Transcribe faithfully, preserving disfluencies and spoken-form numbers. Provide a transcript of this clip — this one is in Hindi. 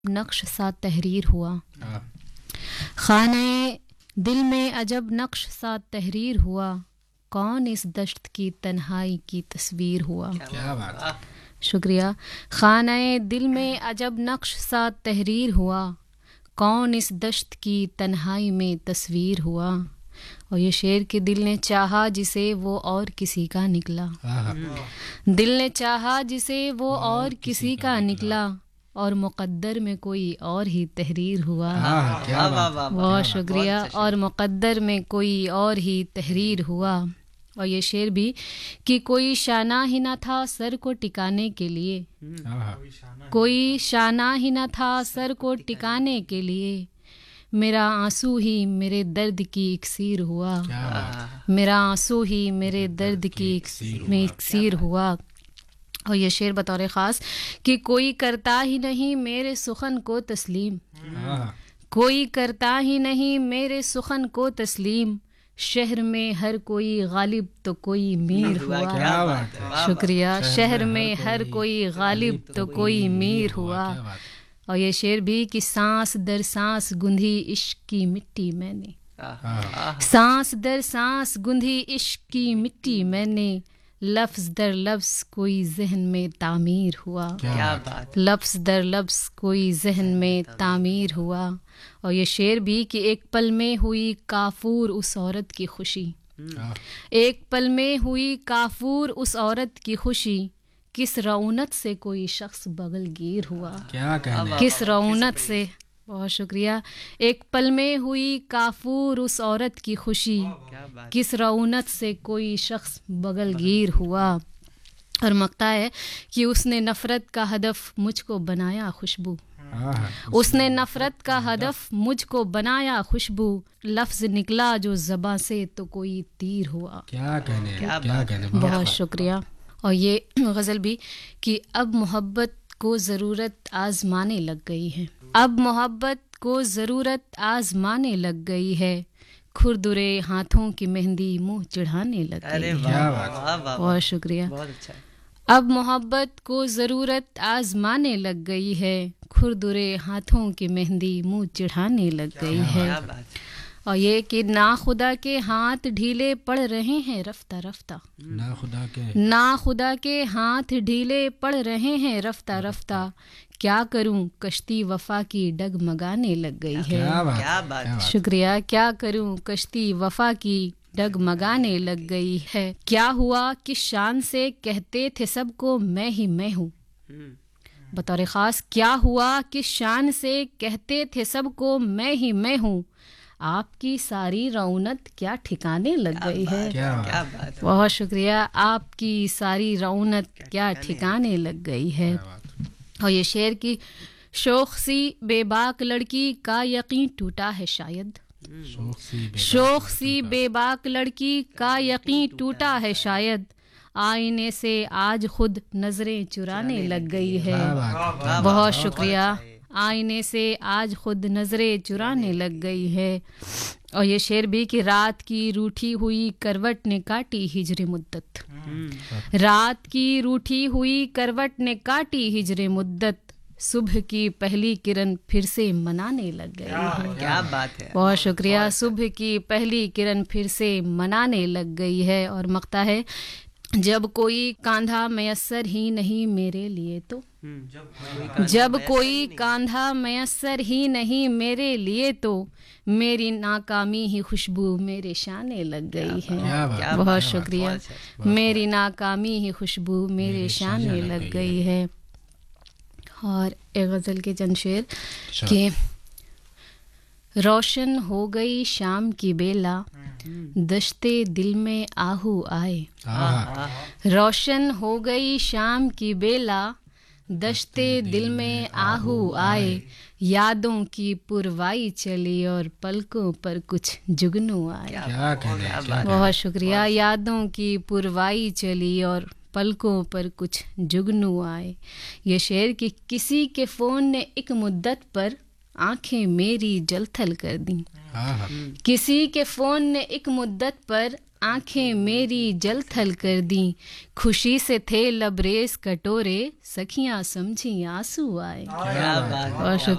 नक्श सा तहरीर हुआ। खाने दिल में अजब नक्श सा तहरीर हुआ, कौन इस दश्त की तन्हाई की तस्वीर हुआ। क्या बात है। शुक्रिया। खाने दिल में अजब नक्श सा तहरीर हुआ, कौन इस दश्त की तन्हाई में तस्वीर हुआ। और ये शेर के दिल ने चाहा जिसे वो और किसी का निकला, दिल ने चाहा जिसे वो और किसी का निकला, और मुक़द्दर में कोई और ही तहरीर हुआ। बहुत शुक्रिया। और मुक़द्दर में कोई और ही तहरीर हुआ। और ये शेर भी कि कोई शाना ही ना था सर को टिकाने के लिए, कोई शाना ही ना था सर को टिकाने के लिए, मेरा आंसू ही मेरे दर्द की इक्सीर हुआ, मेरा आंसू ही मेरे दर्द की इक्सीर हुआ। और ये शेर बतौर ख़ास कि कोई करता ही नहीं मेरे सुखन को तस्लीम, कोई करता ही नहीं मेरे सुखन को तस्लीम, शहर में हर कोई गालिब तो कोई मीर हुआ। शुक्रिया। शहर में हर कोई गालिब तो कोई मीर हुआ। और ये शेर भी कि सांस दर सांस गुंधी इश्क की मिट्टी मैंने, सांस दर सांस गुंधी इश्क की मिट्टी मैंने, लफ्ज़ दर लफ्ज़ कोई जहन में तामीर हुआ। क्या बात। लफ्ज़ दर लफ्ज़ कोई जहन में तामीर हुआ। और ये शेर भी कि एक पल में हुई काफूर उस औरत की खुशी, एक पल में हुई काफूर उस औरत की खुशी, किस रौनक से कोई शख्स बगलगीर हुआ। क्या कहना। किस रौनक से। बहुत शुक्रिया। एक पल में हुई काफूर उस औरत की खुशी, किस रौनक से कोई शख्स बगलगीर हुआ। और मकता है कि उसने नफ़रत का हदफ मुझको बनाया खुशबू, उसने नफ़रत का हदफ मुझको बनाया खुशबू, लफ्ज़ निकला जो ज़बां से तो कोई तीर हुआ। क्या कहने। क्या कहने। बहुत शुक्रिया। और ये गज़ल भी कि अब मोहब्बत को ज़रूरत आज़माने लग गई है, अब मोहब्बत को ज़रूरत आज़माने लग गई है, खुरदुरे हाथों की मेहंदी मुंह चढ़ाने लग गई है। बहुत शुक्रिया। अब मोहब्बत को ज़रूरत आज़माने लग गई है, खुरदुरे हाथों की मेहंदी मुंह चढ़ाने लग गई है। और ये कि ना खुदा के हाथ ढीले पड़ रहे हैं रफ्ता रफ्ता, ना खुदा के ना खुदा के हाथ ढीले पड़ रहे हैं रफ्ता रफ्ता, क्या करूं कश्ती वफा की डगमगाने लग गई है। क्या बात। क्या बात। शुक्रिया। क्या करूं कश्ती वफा की डगमगाने लग गई है, क्या हुआ किस शान से कहते थे सबको मैं ही मैं हूँ। बतौर ख़ास क्या हुआ किस शान से कहते थे सबको मैं ही मैं हूँ, आपकी सारी रौनक क्या ठिकाने लग गई है। क्या बात। बहुत शुक्रिया। आपकी सारी रौनक क्या ठिकाने लग गई है। और ये शेर की शौक सी बेबाक लड़की का यकीन टूटा है शायद, शौक सी बेबाक लड़की का यकीन टूटा है शायद, आईने से आज खुद नजरें चुराने लग गई है। बहुत शुक्रिया। आईने से आज खुद नजरें चुराने लग गई है। और ये शेर भी कि रात की रूठी हुई करवट ने काटी हिजरे मुद्दत, रात की रूठी हुई करवट ने काटी हिजरे मुद्दत, सुबह की पहली किरण फिर से मनाने लग गई है। क्या बात है। बहुत शुक्रिया। सुबह की पहली किरण फिर से मनाने लग गई है। और मकता है जब कोई कांधा मयस्सर ही नहीं मेरे लिए तो, जब कोई कांधा मयस्सर ही नहीं मेरे लिए तो, मेरी नाकामी ही खुशबू मेरे शाने लग गई है। बहुत शुक्रिया। मेरी नाकामी ही खुशबू मेरे शाने लग गई है। और एक गज़ल के चंद शेर के रोशन हो गई शाम की बेला, दश्ते दिल में आहू आए, रोशन हो गई शाम की बेला, दश्ते दिल में आहू आए, यादों की पुरवाई चली और पलकों पर कुछ जुगनू आए। क्या कहने। बहुत शुक्रिया। यादों की पुरवाई चली और पलकों पर कुछ जुगनू आए। ये शेर कि किसी के फ़ोन ने एक मुद्दत पर आंखें मेरी जलथल कर दी, किसी के फ़ोन ने एक मुद्दत पर आंखें मेरी जल थल कर दी, खुशी से थे लबरेज कटोरे, सखियां समझी आंसू आए। क्या बात है। बहुत